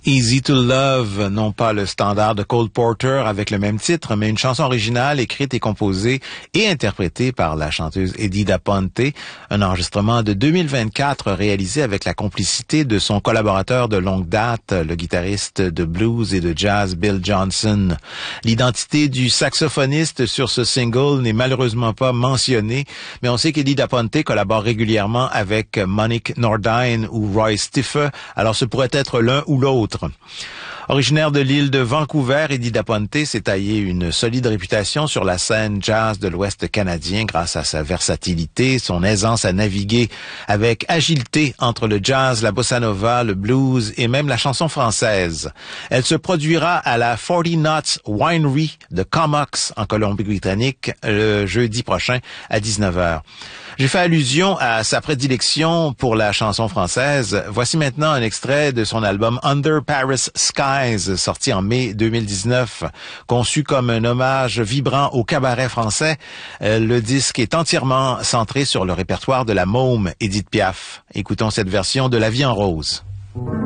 Easy to Love, non pas le standard de Cole Porter avec le même titre, mais une chanson originale écrite et composée et interprétée par la chanteuse Eddie Da Ponte, un enregistrement de 2024 réalisé avec la complicité de son collaborateur de longue date, le guitariste de blues et de jazz Bill Johnson. L'identité du saxophoniste sur ce single n'est malheureusement pas mentionnée, mais on sait qu'Eddie Da Ponte collabore régulièrement avec Monique Nordine ou Roy Stiffer, alors ce pourrait être l'un ou l'autre. Originaire de l'île de Vancouver, Eddie Da Ponte s'est taillé une solide réputation sur la scène jazz de l'Ouest canadien grâce à sa versatilité, son aisance à naviguer avec agilité entre le jazz, la bossa nova, le blues et même la chanson française. Elle se produira à la 40 Knots Winery de Comox en Colombie-Britannique le jeudi prochain à 19h. J'ai fait allusion à sa prédilection pour la chanson française. Voici maintenant un extrait de son album Under Paris Skies, sorti en mai 2019. Conçu comme un hommage vibrant au cabaret français, le disque est entièrement centré sur le répertoire de la môme Édith Piaf. Écoutons cette version de La vie en rose.